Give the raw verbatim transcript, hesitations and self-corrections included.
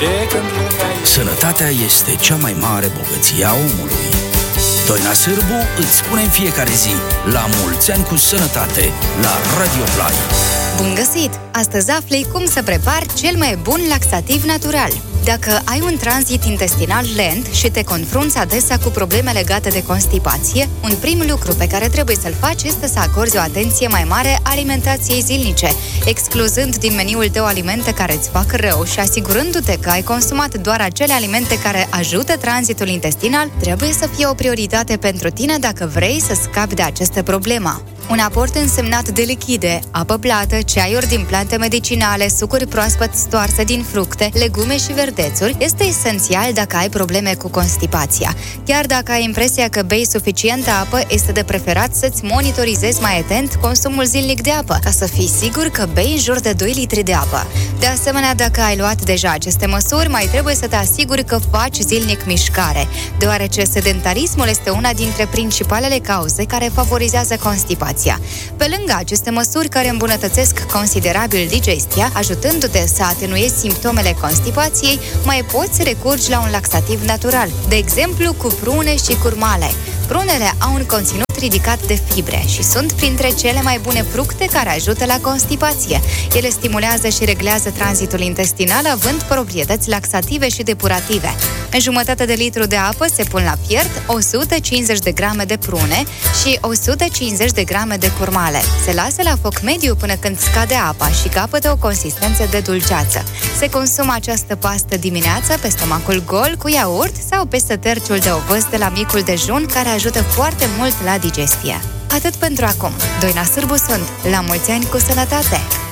Sănătatea este cea mai mare bogăție a omului. Doina Sârbu îți spune în fiecare zi la mulți ani cu sănătate la Radio Play. Bun găsit! Astăzi afli cum să prepari cel mai bun laxativ natural. Dacă ai un tranzit intestinal lent și te confrunți adesea cu probleme legate de constipație, un prim lucru pe care trebuie să-l faci este să acorzi o atenție mai mare alimentației zilnice, excluzând din meniul tău alimente care îți fac rău și asigurându-te că ai consumat doar acele alimente care ajută tranzitul intestinal, trebuie să fie o prioritate pentru tine dacă vrei să scapi de această problemă. Un aport însemnat de lichide, apă plată, ceaiuri din plante medicinale, sucuri proaspăt stoarse din fructe, legume și verdețuri este esențial dacă ai probleme cu constipația. Chiar dacă ai impresia că bei suficientă apă, este de preferat să-ți monitorizezi mai atent consumul zilnic de apă, ca să fii sigur că bei în jur de doi litri de apă. De asemenea, dacă ai luat deja aceste măsuri, mai trebuie să te asiguri că faci zilnic mișcare, deoarece sedentarismul este una dintre principalele cauze care favorizează constipația. Pe lângă aceste măsuri care îmbunătățesc considerabil digestia, ajutându-te să atenuezi simptomele constipației, mai poți recurgi la un laxativ natural, de exemplu cu prune și curmale. Prunele au un conținut ridicat de fibre și sunt printre cele mai bune fructe care ajută la constipație. Ele stimulează și reglează tranzitul intestinal, având proprietăți laxative și depurative. În jumătate de litru de apă se pun la fiert o sută cincizeci de grame de prune și o sută cincizeci de grame de curmale. Se lasă la foc mediu până când scade apa și capătă o consistență de dulceață. Se consumă această pastă dimineața pe stomacul gol cu iaurt sau pe săterciul de ovăz de la micul dejun, care ajută foarte mult la digestie. Atât pentru acum. Doina Sârbu sunt. La mulți ani cu sănătate!